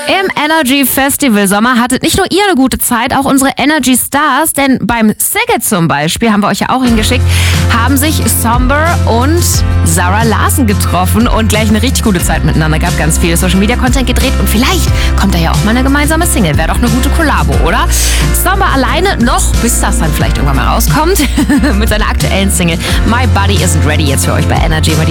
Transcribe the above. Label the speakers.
Speaker 1: Im Energy Festival Sommer hattet nicht nur ihr eine gute Zeit, auch unsere Energy Stars, denn beim Szeged zum Beispiel, haben wir euch ja auch hingeschickt, haben sich Somber und Zara Larsson getroffen und gleich eine richtig gute Zeit miteinander. Gab ganz viel Social Media Content gedreht und vielleicht kommt da ja auch mal eine gemeinsame Single. Wäre doch eine gute Kollabo, oder? Somber alleine noch, bis das dann vielleicht irgendwann mal rauskommt, mit seiner aktuellen Single My Body Isn't Ready jetzt für euch bei Energy.